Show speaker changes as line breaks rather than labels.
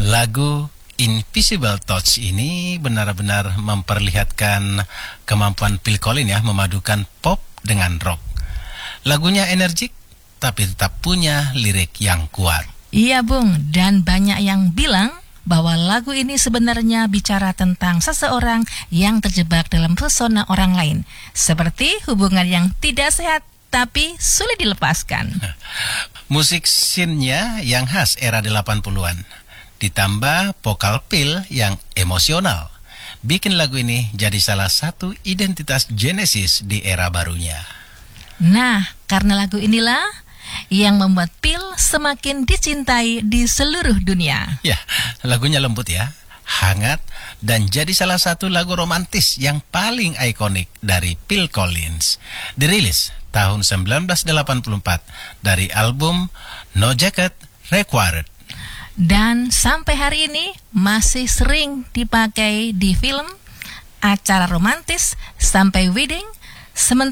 Lagu Invisible Touch ini benar-benar memperlihatkan kemampuan Phil Collins ya, memadukan pop dengan rock. Lagunya energik, tapi tetap punya lirik yang kuat.
Iya Bung, dan banyak yang bilang bahwa lagu ini sebenarnya bicara tentang seseorang yang terjebak dalam pesona orang lain, seperti hubungan yang tidak sehat tapi sulit dilepaskan.
Musik scene-nya yang khas era 80-an, ditambah vokal Phil yang emosional, bikin lagu ini jadi salah satu identitas Genesis di era barunya.
Nah, karena lagu inilah yang membuat Phil semakin dicintai di seluruh dunia.
Ya, lagunya lembut ya, hangat, dan jadi salah satu lagu romantis yang paling ikonik dari Phil Collins. Dirilis tahun 1984 dari album No Jacket Required.
Dan sampai hari ini masih sering dipakai di film, acara romantis, sampai wedding.